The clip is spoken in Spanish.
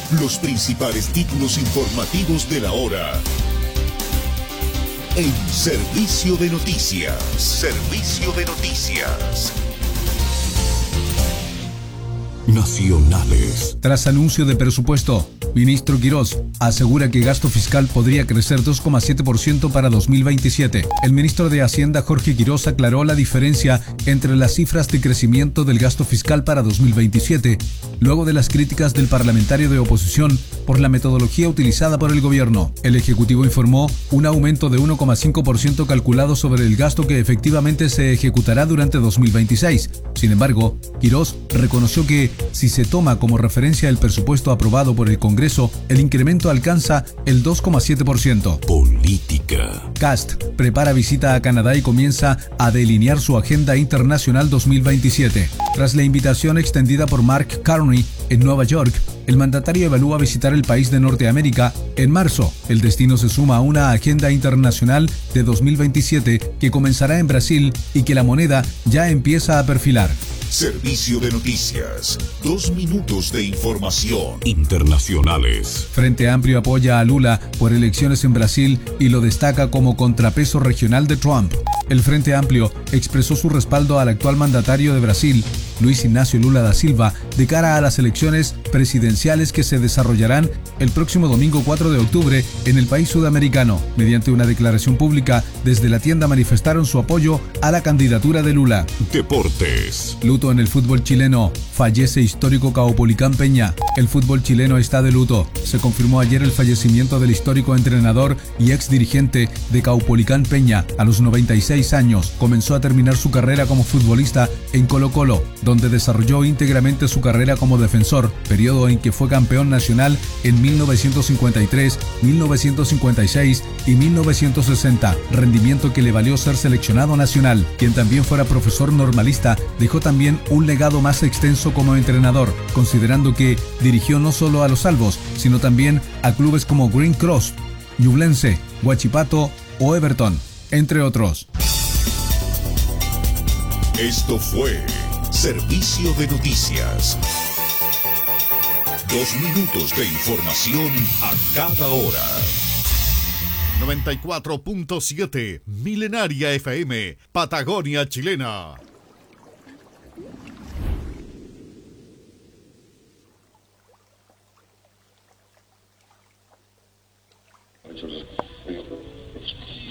Los principales títulos informativos de la hora. En Servicio de Noticias. Servicio de Noticias. Nacionales. Tras anuncio de presupuesto, ministro Quirós asegura que gasto fiscal podría crecer 2,7% para 2027. El ministro de Hacienda, Jorge Quirós, aclaró la diferencia entre las cifras de crecimiento del gasto fiscal para 2027, luego de las críticas del parlamentario de oposición por la metodología utilizada por el gobierno. El Ejecutivo informó un aumento de 1,5% calculado sobre el gasto que efectivamente se ejecutará durante 2026. Sin embargo, Quirós reconoció que si se toma como referencia el presupuesto aprobado por el Congreso, el incremento alcanza el 2,7%. Política. Cast prepara visita a Canadá y comienza a delinear su agenda internacional 2027. Tras la invitación extendida por Mark Carney en Nueva York, el mandatario evalúa visitar el país de Norteamérica en marzo. El destino se suma a una agenda internacional de 2027 que comenzará en Brasil y que la moneda ya empieza a perfilar. Servicio de Noticias. 2 minutos de información. Internacionales. Frente Amplio apoya a Lula por elecciones en Brasil y lo destaca como contrapeso regional de Trump. El Frente Amplio expresó su respaldo al actual mandatario de Brasil, Luis Ignacio Lula da Silva, de cara a las elecciones presidenciales que se desarrollarán el próximo domingo 4 de octubre en el país sudamericano. Mediante una declaración pública, desde la tienda manifestaron su apoyo a la candidatura de Lula. Deportes. Luto en el fútbol chileno. Fallece histórico Caupolicán Peña. El fútbol chileno está de luto. Se confirmó ayer el fallecimiento del histórico entrenador y ex dirigente de Caupolicán Peña. A los 96 años comenzó a terminar su carrera como futbolista en Colo-Colo, donde desarrolló íntegramente su carrera como defensor, periodo en que fue campeón nacional en 1953, 1956 y 1960, rendimiento que le valió ser seleccionado nacional. Quien también fuera profesor normalista, dejó también un legado más extenso como entrenador, considerando que dirigió no solo a los Albos, sino también a clubes como Green Cross, Ñublense, Huachipato o Everton, entre otros. Esto fue Servicio de Noticias. 2 minutos de información a cada hora. 94.7 Milenaria FM, Patagonia Chilena. Muchos